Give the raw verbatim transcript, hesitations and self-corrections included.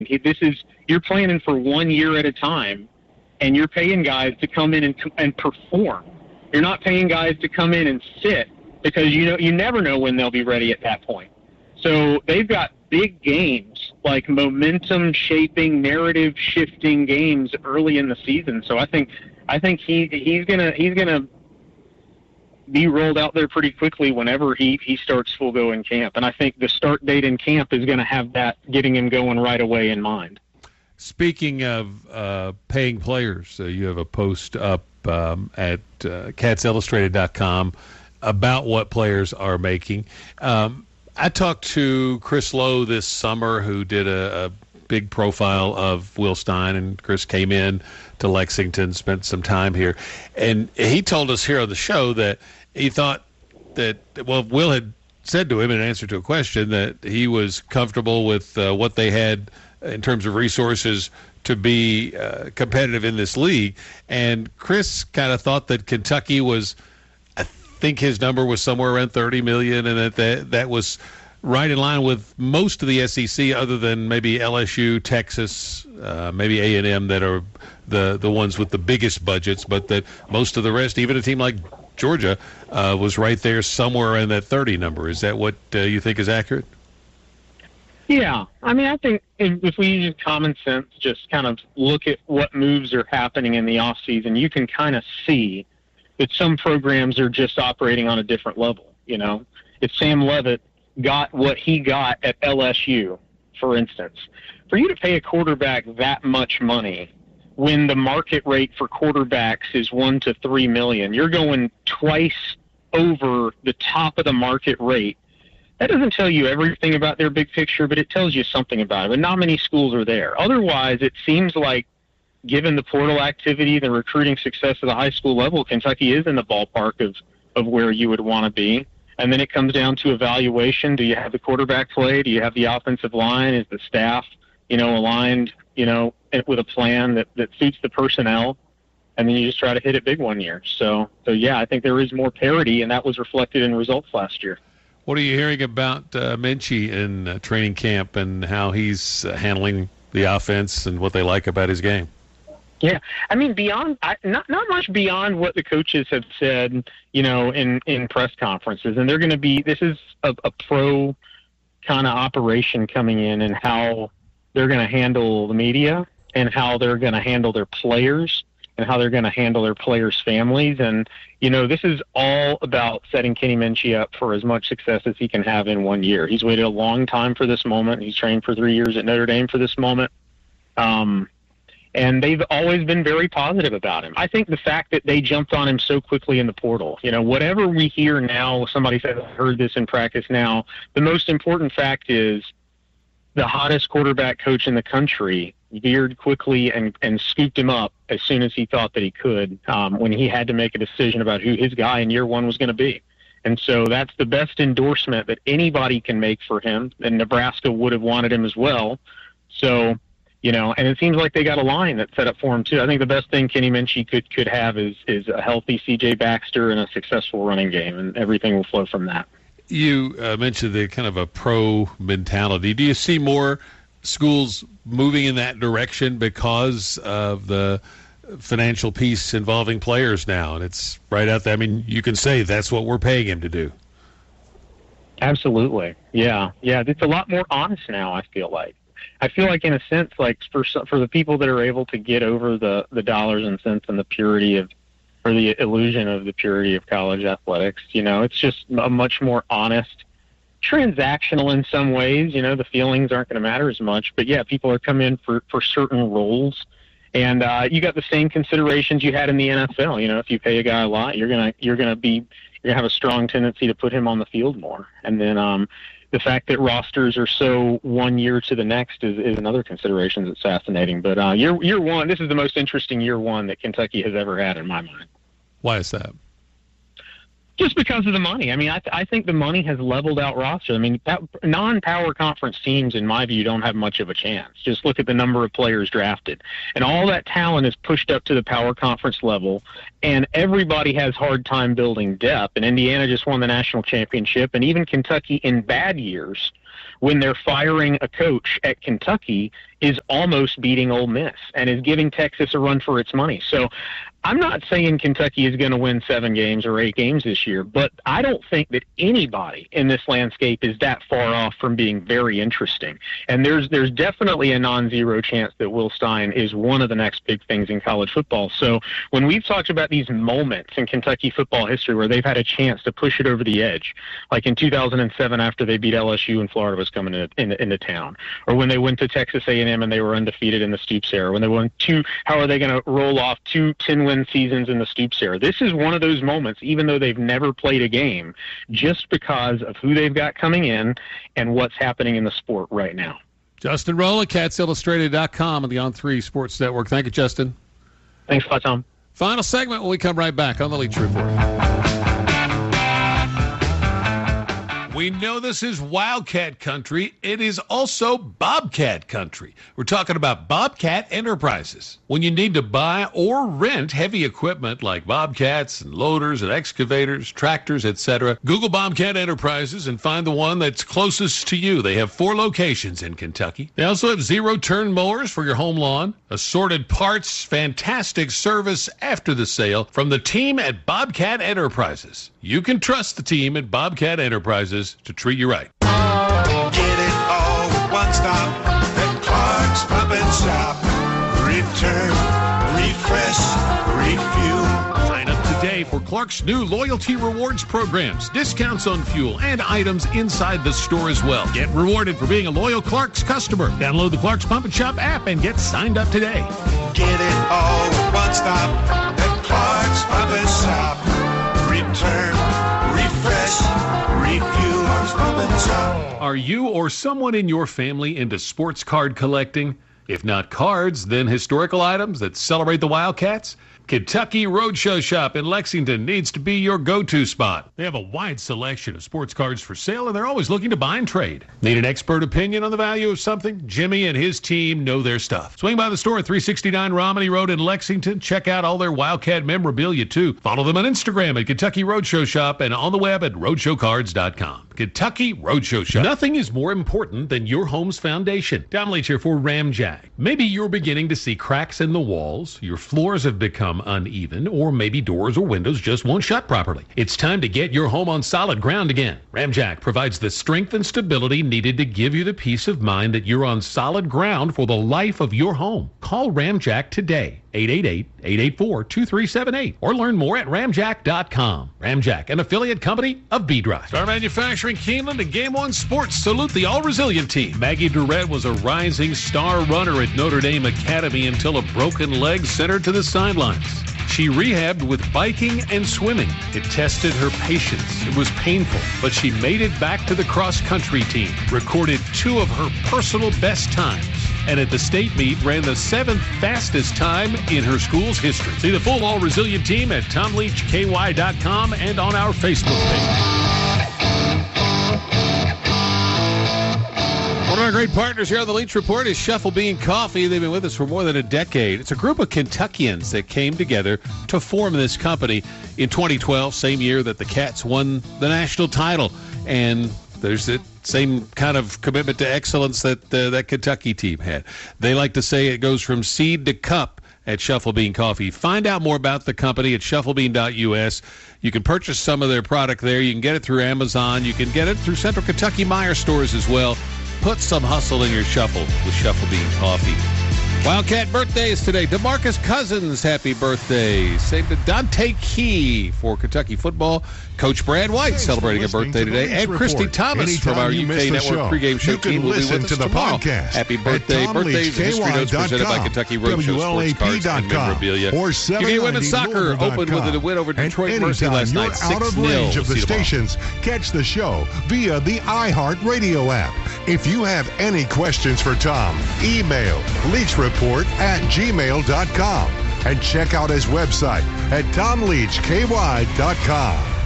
He, this is you're planning for one year at a time, and you're paying guys to come in and and perform. You're not paying guys to come in and sit because you know you never know when they'll be ready at that point. So they've got big games, like momentum-shaping, narrative-shifting games early in the season. So I think I think he he's gonna he's gonna be rolled out there pretty quickly whenever he he starts full go in camp. And I think the start date in camp is going to have that getting him going right away in mind. Speaking of uh, paying players, uh, you have a post up um, at uh, cats illustrated dot com about what players are making. Um, I talked to Chris Lowe this summer, who did a, a big profile of Will Stein, and Chris came in to Lexington, spent some time here, and he told us here on the show that he thought that, well, Will had said to him in answer to a question that he was comfortable with uh, what they had in terms of resources to be uh, competitive in this league, and Chris kind of thought that Kentucky was, I think his number was somewhere around thirty million dollars, and that, that that was right in line with most of the S E C, other than maybe L S U, Texas, uh, maybe A and M, that are the, the ones with the biggest budgets, but that most of the rest, even a team like Georgia, uh, was right there somewhere in that thirty number. Is that what uh, you think is accurate? Yeah. I mean, I think if, if we use common sense, just kind of look at what moves are happening in the offseason, you can kind of see that some programs are just operating on a different level. You know, if Sam Leavitt got what he got at L S U, for instance, for you to pay a quarterback that much money when the market rate for quarterbacks is one to three million, you're going twice over the top of the market rate. That doesn't tell you everything about their big picture, but it tells you something about it. But not many schools are there. Otherwise, it seems like, given the portal activity, the recruiting success at the high school level, Kentucky is in the ballpark of, of where you would want to be. And then it comes down to evaluation. Do you have the quarterback play? Do you have the offensive line? Is the staff, you know, aligned, you know, with a plan that, that suits the personnel? And then you just try to hit it big one year. So, so yeah, I think there is more parity, and that was reflected in results last year. What are you hearing about uh, Minchie in uh, training camp and how he's uh, handling the offense and what they like about his game? Yeah, I mean, beyond I, not not much beyond what the coaches have said, you know, in, in press conferences. And they're going to be, this is a, a pro kind of operation coming in, and how they're going to handle the media and how they're going to handle their players and how they're going to handle their players' families. And, you know, this is all about setting Kenny Minchie up for as much success as he can have in one year. He's waited a long time for this moment. He's trained for three years at Notre Dame for this moment. Um, and they've always been very positive about him. I think the fact that they jumped on him so quickly in the portal, you know, whatever we hear now, somebody said, I heard this in practice now, the most important fact is the hottest quarterback coach in the country veered quickly and, and scooped him up as soon as he thought that he could, um, when he had to make a decision about who his guy in year one was going to be. And so that's the best endorsement that anybody can make for him, and Nebraska would have wanted him as well. So, you know, and it seems like they got a line that's set up for him too. I think the best thing Kenny Minchie could, could have is, is a healthy C J Baxter and a successful running game, and everything will flow from that. You uh, mentioned the kind of a pro mentality. Do you see more schools moving in that direction because of the financial piece involving players now? And it's right out there. I mean, you can say that's what we're paying him to do. Absolutely. Yeah. Yeah. It's a lot more honest now, I feel like. I feel like, in a sense, like for for the people that are able to get over the, the dollars and cents and the purity of, or the illusion of the purity of college athletics, you know, it's just a much more honest, transactional in some ways. You know, the feelings aren't going to matter as much, but yeah, people are coming in for, for certain roles, and uh, you got the same considerations you had in the N F L. You know, if you pay a guy a lot, you're gonna you're gonna be you're gonna have a strong tendency to put him on the field more, and then um, the fact that rosters are so one year to the next is, is another consideration that's fascinating. But uh, year year one, this is the most interesting year one that Kentucky has ever had in my mind. Why is that? Just because of the money. I mean, I, th- I think the money has leveled out roster. I mean, that, non-power conference teams, in my view, don't have much of a chance. Just look at the number of players drafted. And all that talent is pushed up to the power conference level, and everybody has hard time building depth. And Indiana just won the national championship, and even Kentucky in bad years, when they're firing a coach at Kentucky, is almost beating Ole Miss and is giving Texas a run for its money. So I'm not saying Kentucky is going to win seven games or eight games this year, but I don't think that anybody in this landscape is that far off from being very interesting. And there's there's definitely a non-zero chance that Will Stein is one of the next big things in college football. So when we've talked about these moments in Kentucky football history where they've had a chance to push it over the edge, like in two thousand seven after they beat L S U and Florida was coming into, into, into town, or when they went to Texas A and M and they were undefeated in the Stoops era, when they won two, how are they going to roll off two ten-win seasons in the Stoops era? This is one of those moments, even though they've never played a game, just because of who they've got coming in and what's happening in the sport right now. Justin Rowland, Cats Illustrated dot com and the On three Sports Network. Thank you, Justin. Thanks a lot, Tom. Final segment when we come right back on the Leach Report. We know this is Wildcat country. It is also Bobcat country. We're talking about Bobcat Enterprises. When you need to buy or rent heavy equipment like bobcats and loaders and excavators, tractors, et cetera, Google Bobcat Enterprises and find the one that's closest to you. They have four locations in Kentucky. They also have zero-turn mowers for your home lawn, assorted parts, fantastic service after the sale from the team at Bobcat Enterprises. You can trust the team at Bobcat Enterprises to treat you right. Get it all with one stop at Clark's Pump and Shop. Return, refresh, refuel. Sign up today for Clark's new loyalty rewards programs, discounts on fuel, and items inside the store as well. Get rewarded for being a loyal Clark's customer. Download the Clark's Pump and Shop app and get signed up today. Get it all with one stop at Clark's Pump and Shop. Return, refresh, refuel. Clark's Pump and Shop. Are you or someone in your family into sports card collecting? If not cards, then historical items that celebrate the Wildcats? Kentucky Roadshow Shop in Lexington needs to be your go-to spot. They have a wide selection of sports cards for sale, and they're always looking to buy and trade. Need an expert opinion on the value of something? Jimmy and his team know their stuff. Swing by the store at three sixty-nine Romney Road in Lexington. Check out all their Wildcat memorabilia, too. Follow them on Instagram at Kentucky Roadshow Shop and on the web at roadshow cards dot com. Kentucky Roadshow Shop. Nothing is more important than your home's foundation. Tom Leach here for Ramjack. Maybe you're beginning to see cracks in the walls, your floors have become uneven, or maybe doors or windows just won't shut properly. It's time to get your home on solid ground again. Ramjack provides the strength and stability needed to give you the peace of mind that you're on solid ground for the life of your home. Call Ramjack today, eight eight eight, eight eight four, two three seven eight, or learn more at ramjack dot com. Ramjack, an affiliate company of B-Drive. Star Manufacturing Keeneland and Game One Sports salute the all-resilient team. Maggie Durrett was a rising star runner at Notre Dame Academy until a broken leg sent her to the sidelines. She rehabbed with biking and swimming. It tested her patience. It was painful, but she made it back to the cross-country team, recorded two of her personal best times, and at the state meet ran the seventh fastest time in her school's history. See the full all-resilient team at tom leach k y dot com and on our Facebook page. One of our great partners here on the Leach Report is Shuffle Bean Coffee. They've been with us for more than a decade. It's a group of Kentuckians that came together to form this company in twenty twelve, same year that the Cats won the national title. And there's the same kind of commitment to excellence that uh, that Kentucky team had. They like to say it goes from seed to cup at Shuffle Bean Coffee. Find out more about the company at shuffle bean dot u s. You can purchase some of their product there. You can get it through Amazon. You can get it through Central Kentucky Meyer stores as well. Put some hustle in your shuffle with Shuffle Bean Coffee. Wildcat birthdays today. DeMarcus Cousins, happy birthday. Same to Dante Key for Kentucky football. Coach Brad White Thanks celebrating a birthday to today. And Report. Christy Thomas Anytime from our you U K miss the Network show, pregame show you can team will be listen with us to the tomorrow. podcast Happy at birthday. tom Birthdays leach and history notes k y presented dot by com, Kentucky Roadshow w Sports l a p Cards dot and com, memorabilia. or U K women's soccer opened with a win over Detroit and Mercy last you're night, out of six nil. range of the See you tomorrow. stations, catch the show via the iHeart Radio app. If you have any questions for Tom, email leach report at gmail dot com and check out his website at tom leach k y dot com.